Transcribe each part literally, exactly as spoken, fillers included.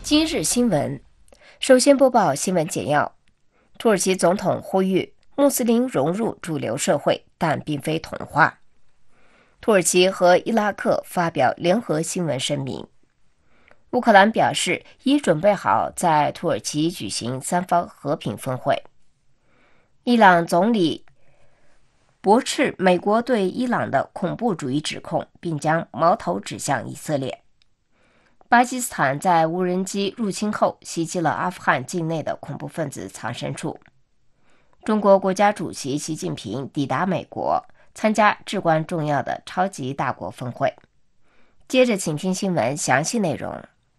今日新闻，首先播报新闻简要。土耳其总统呼吁穆斯林融入主流社会，但并非同化。土耳其和伊拉克发表联合新闻声明。乌克兰表示已准备好在土耳其举行三方和平峰会。伊朗总理驳斥美国对伊朗的恐怖主义指控，并将矛头指向以色列。巴基斯坦在无人机入侵后袭击了阿富汗境内的恐怖分子藏身处。中国国家主席习近平抵达美国，参加至关重要的超级大国峰会。接着请听新闻详细内容。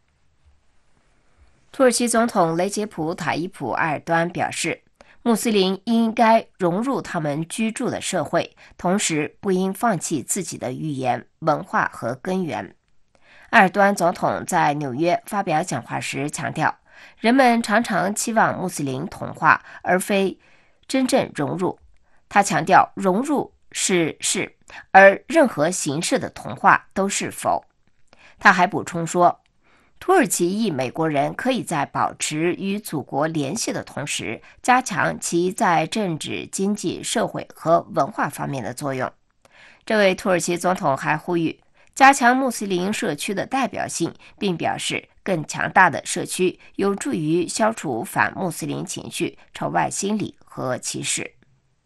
土耳其总统雷杰普·塔伊普·埃尔多安表示，穆斯林应该融入他们居住的社会，同时不应放弃自己的语言、文化和根源。埃尔多安总统在纽约发表讲话时强调，人们常常期望穆斯林同化，而非真正融入。他强调，融入是是，而任何形式的同化都是否。他还补充说，土耳其裔美国人可以在保持与祖国联系的同时，加强其在政治、经济、社会和文化方面的作用。这位土耳其总统还呼吁加强穆斯林社区的代表性，并表示更强大的社区有助于消除反穆斯林情绪、仇外心理和歧视。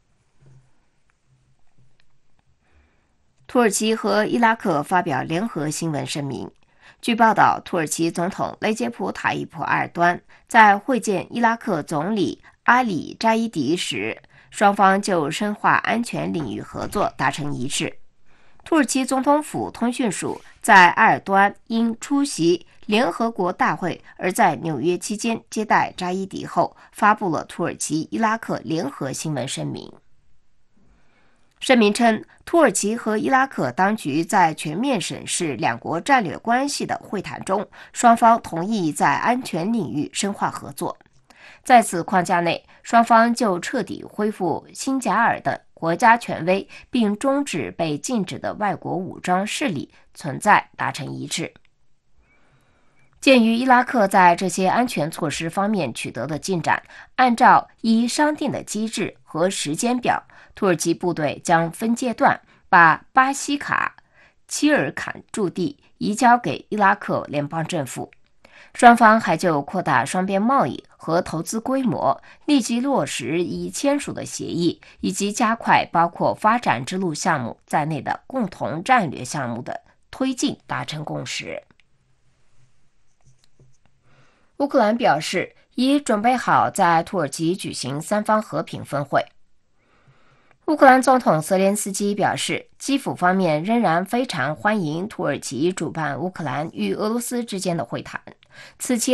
土耳其和伊拉克发表联合新闻声明。据报道，土耳其总统雷杰普·塔伊普·埃尔多安在会见伊拉克总理阿里·扎伊迪时，双方就深化安全领域合作达成一致。土耳其总统府通讯署在埃尔多安因出席联合国大会而在纽约期间接待扎伊迪后，发布了土耳其伊拉克联合新闻声明。声明称，土耳其和伊拉克当局在全面审视两国战略关系的会谈中，双方同意在安全领域深化合作。在此框架内，双方就彻底恢复新加尔的国家权威，并终止被禁止的外国武装势力存在达成一致。鉴于伊拉克在这些安全措施方面取得的进展，按照已商定的机制和时间表，土耳其部队将分阶段把巴西卡齐尔坎驻地移交给伊拉克联邦政府。双方还就扩大双边贸易和投资规模、立即落实已签署的协议，以及加快包括发展之路项目在内的共同战略项目的推进达成共识。乌克兰表示已准备好在土耳其举行三方和平峰会。乌克兰总统泽连斯基表示，基辅方面仍然非常欢迎土耳其主办乌克兰与俄罗斯之间的会谈。此前